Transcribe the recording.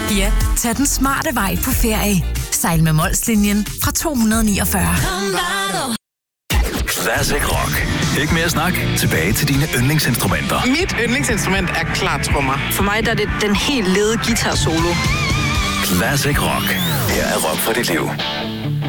Ja, tag den smarte vej på ferie. Sejl med Molslinjen fra 249. Classic Rock. Ikke mere snak. Tilbage til dine yndlingsinstrumenter. Mit yndlingsinstrument er klart trommer. For mig der er det den helt lede guitar solo. Classic Rock. Her er rock for dit liv.